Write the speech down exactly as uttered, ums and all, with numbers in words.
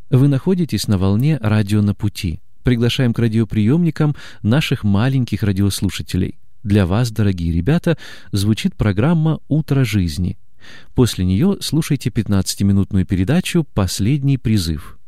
Вы находитесь на волне «Радио на пути». Приглашаем к радиоприемникам наших маленьких радиослушателей. Для вас, дорогие ребята, звучит программа «Утро жизни». После нее слушайте пятнадцатиминутную передачу «Последний призыв».